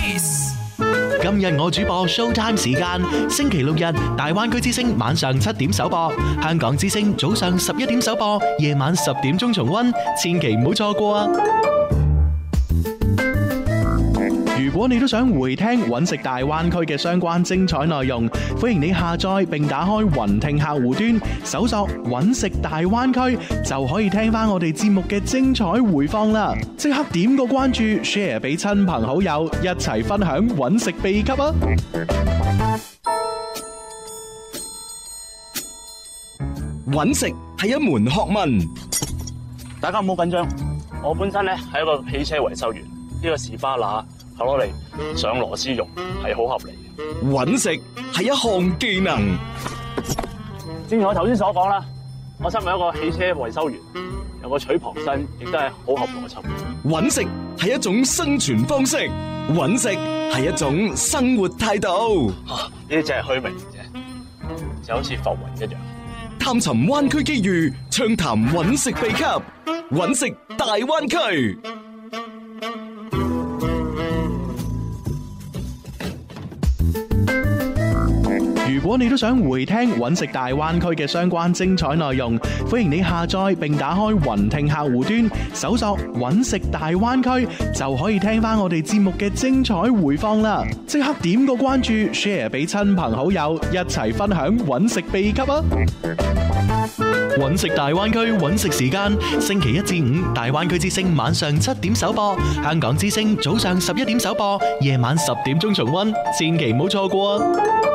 Kiss。 今日我主播 Showtime 時間，星期六日大灣區之聲晚上7點首播，香港之聲早上11點首播，夜晚10點鐘重溫，千祈唔好錯過啊！如果你都想回聽揾食大灣區嘅相關精彩內容，歡迎你下載並打開雲聽客戶端，搜索揾食大灣區，就可以聽翻我哋節目嘅精彩回放啦！即刻點個關注 ，share 俾親朋好友，一齊分享揾食秘笈啊！ 揾食係一門學問， 大家唔好緊張。我本身咧係一個汽車維修員，呢個士巴拿係攞嚟上螺絲用，係好合理嘅。 揾食係一項技能。 正如我頭先所講啦，我身為一個汽車維修員，有個取旁身，亦都係好合邏輯。 揾食係一種生存方式，揾食係一種生活態度。 呢啲只係虛名啫，就好似浮雲一樣。 探尋灣區機遇，暢談揾食秘笈，揾食大灣區。 如果你都想回聽揾食大灣區嘅相關精彩內容，歡迎你下載並打開雲聽客戶端，搜索揾食大灣區，就可以聽翻我哋節目嘅精彩回放啦！即刻點個關注 ，share 俾親朋好友，一齊分享揾食秘笈啊！揾食大灣區揾食時間，星期一至五大灣區之聲晚上7點首播，香港之聲早上11點首播，夜晚10點鐘重溫，千祈唔好錯過啊！